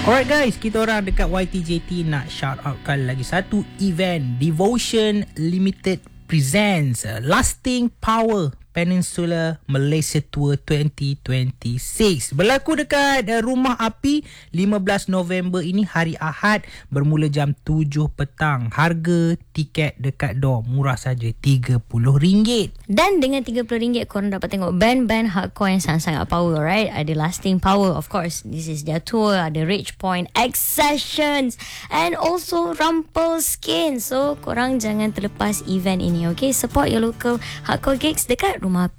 Alright guys, kita orang dekat YTJT nak shout outkan lagi satu event. Devotion Limited presents Lasting Power Peninsula Malaysia Tour 2026. Berlaku dekat Rumah Api 15 November ini, hari Ahad, bermula jam 7 petang. Harga tiket dekat door murah saja RM30. Dan dengan RM30 korang dapat tengok band-band hardcore yang sangat-sangat power, right? Ada Lasting Power, of course. This is their tour. Ada Rage Point, Accessions, and also Rumpelstiltskin. So korang jangan terlepas event ini, okay? Support your local hardcore gigs dekat Rumah Api.